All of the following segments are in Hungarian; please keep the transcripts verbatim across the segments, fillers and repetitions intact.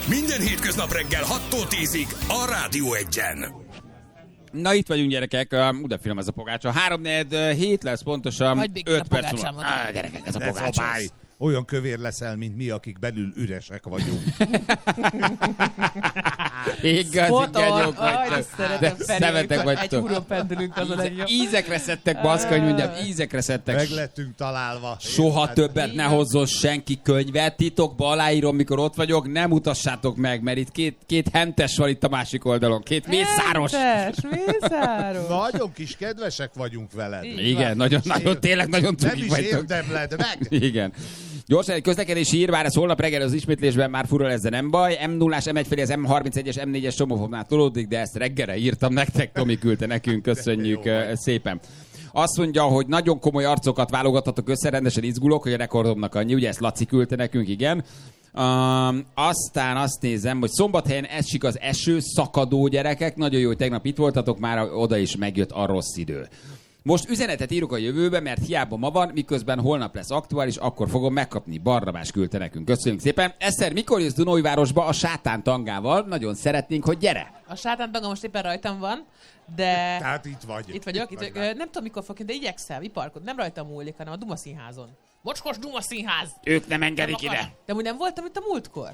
Minden hétköznap reggel hattól tízig a Rádió Egyen. Na itt vagyunk, gyerekek, uh, de finom ez a pogácsa. három negyven hét lesz pontosan, öt perc múlva. Á, gyerekek, ez a pogácsa. Olyan kövér leszel, mint mi, akik belül üresek vagyunk. Igazi genyók vagytok. De szemetek vagytok. Egy húron pendülünk, az a legjobb. Ízekre szedtek, baszka, hogy mondjam, ízekre szedtek. Meg lettünk találva. Soha hát, többet ne hozzon senki könyvet, titokba aláírom, mikor ott vagyok, nem utassátok meg, mert itt két, két hentes van itt a másik oldalon, két mészáros. Hentes, mészáros. Nagyon kis kedvesek vagyunk veled. Igen, nagyon, nagyon, tényleg nagyon cukik vagytok. Nem is érdemled meg. Igen. Gyorsan egy közlekedési hír, bár ez holnap reggel az ismétlésben már fura lesz, de nem baj. em nullás, em egy felé az em harmincegyes, em négyes csomófoknál tolódik, de ezt reggelre írtam nektek, Tomi küldte nekünk, köszönjük szépen. Azt mondja, hogy nagyon komoly arcokat válogathatok össze, rendesen izgulok, hogy a rekordomnak annyi, ugye ezt Laci küldte nekünk, igen. Um, aztán azt nézem, hogy Szombathelyen esik az eső, szakadó gyerekek, nagyon jó, hogy tegnap itt voltatok, már oda is megjött a rossz idő. Most üzenetet írok a jövőbe, mert hiába ma van, miközben holnap lesz aktuális, akkor fogom megkapni. Barnabás küldte nekünk. Köszönjük szépen. Eszter, mikor jössz Dunaújvárosba a Sátán tangával? Nagyon szeretnénk, hogy gyere. A Sátán tanga most éppen rajtam van, de... Tehát itt vagy. Itt vagyok. Itt vagyok. Nem tudom, mikor fogok, de igyekszem, iparkod. Nem rajtam múlik, hanem a Duma Színházon. Mocskos Duma Színház! Ők nem engedik nem ide. De úgy nem voltam itt a múltkor.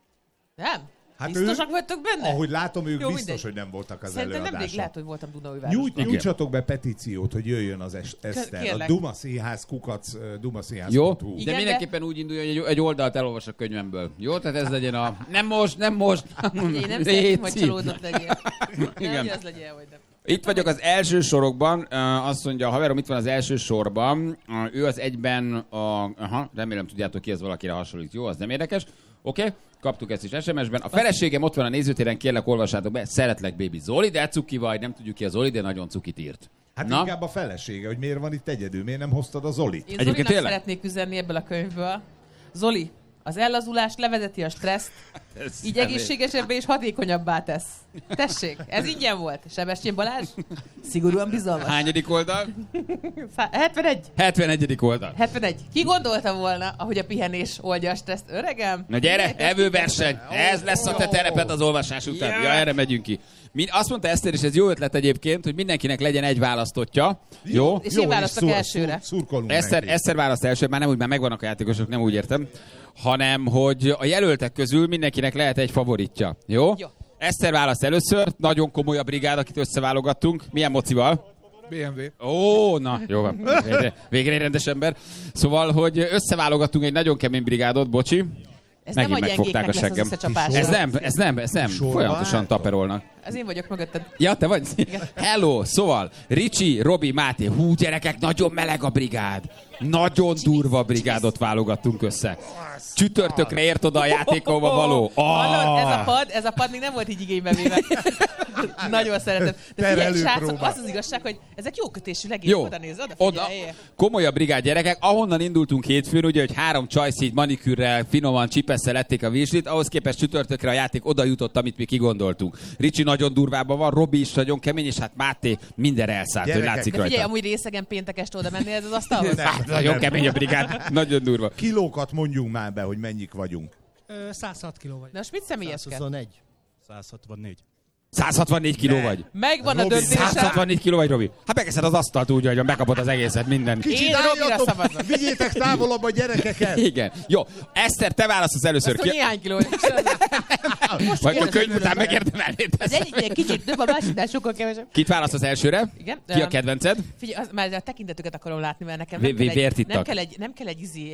Nem? Hát biztosak ő, vagytok benne? Ahogy látom, ők jó, biztos, mindegy. hogy nem voltak az Szerintem előadáson. nemrég lehet, hogy voltam Dunaújvárosban. Nyújt, nyújtsatok be petíciót, hogy jöjjön az es- Eszter. Kérlek. A Duma Színház, kukac, Duma Színház. Jó, de Igen, mindenképpen úgy induljon, hogy egy, egy oldalt elolvas a könyvemből. Jó, tehát ez legyen a... Nem most, nem most. Én nem szeretném, hogy csalódott legyél. Nem, hogy az legyen, hogy nem. Itt vagyok az első sorokban, uh, azt mondja, a haverom itt van az első sorban, uh, ő az egyben a... Aha, remélem tudjátok ki, ez valakire hasonlít. Jó, az nem érdekes. Oké, okay. Kaptuk ezt is es em es-ben. A feleségem ott van a nézőtéren, kérlek, olvassátok be. Szeretlek, baby Zoli, de cuki vagy, nem tudjuk ki a Zoli, de nagyon cukit írt. Hát Na? inkább a felesége, hogy miért van itt egyedül, miért nem hoztad a Zolit? Én Egyébként Zolinak tényleg? szeretnék üzenni ebből a könyvből. Zoli, az ellazulás levezeti a stresszt, így egészségesebbé és hatékonyabbá tesz. Tessék, ez ingyen volt. Sebestyén Balázs, szigorúan bizalmas. Hányadik oldal? hetvenegy. hetvenegyedik oldal. hetvenegy. Ki gondolta volna, ahogy a pihenés oldja a stresszt, öregem? Na gyere, evőverseny. Ez lesz a te tereped az olvasás után. Yeah. Ja, erre megyünk ki. Min- azt mondta Eszter, és ez jó ötlet egyébként, hogy mindenkinek legyen egy választottja. Jó? És én választok szur- elsőre. szur- szurkolunk Eszter, neki. Eszter választ első, már nem úgy, már megvannak a játékosok, nem úgy értem, hanem, hogy a jelöltek közül mindenkinek lehet egy favoritja. Jó? Jó. Eszter választ először, nagyon komoly a brigád, akit összeválogattunk. Milyen mocival? bé em vé. Ó, na, jó van. Végre, végre egy rendes ember. Szóval, hogy összeválogattunk egy nagyon kemény brigádot, bocsi. Ez Megint nem a megfogták a gyengéknek lesz az seggem. összecsapás. Ez nem, ez nem, ez nem. Sorba Folyamatosan álltok. taperolnak. Ez én vagyok mögötted. Ja, te vagy? Hello, szóval, Ricsi, Robi, Máté, hú, gyerekek, nagyon meleg a brigád. Nagyon durva brigádot válogattunk össze. Csütörtökre ért oda a játékóba való. Hallod, ez a Ah! pad, ez a pad még nem volt így igénybe véve. Nagyon szeretem. De figyelj, Terelő srácok, próba. az az igazság, hogy ezek jó kötésű legény. Jó, Oda néz, oda oda, figyelj. komolyabb brigád gyerekek, ahonnan indultunk hétfőn, ugye, hogy három csajsz így manikűrrel, finoman, csipesszel lették a virslit, ahhoz képest csütörtökre a játék oda jutott, amit mi kigondoltunk. Ricsi nagyon durvában van, Robi is nagyon kemény, és hát Máté mindenre elszállt, hogy Gyerekek, látszik De figyelj, rajta. amúgy részegen péntek este oda menni ez az asztalhoz. Nem. Hát, nagyon kemény a brigád, nagyon durva. Kilókat mondjunk már be, hogy mennyik vagyunk. száz hat kiló vagy. Na most mit személyeskedsz? száz huszonegy. száz hatvannégy. száz hatvannégy kiló Ne. vagy. Megvan a Robi, döntésem. száz hatvannégy kiló vagy, Robi. Hát megeszed az asztalt úgy, hogy megkapod az egészet, minden. Kicsit Én Robira álljatok, szavazok. vigyétek távolabb a gyerekeket. Igen. Jó, Eszter, te válaszolsz először. Azt, hogy néhány kiló. Most Vagy a kérdezem könyv után megérdemelnéd Az ezt. egyik kicsit több, a másiknál sokkal kevesebb. Kit választasz elsőre? Igen. Ki a Öm, kedvenced? Figyelj, az, már a tekintetüket akarom látni, mert nekem Vé- nem kell, vé- vért egy, nem ittak. kell egy, nem kell egy izé,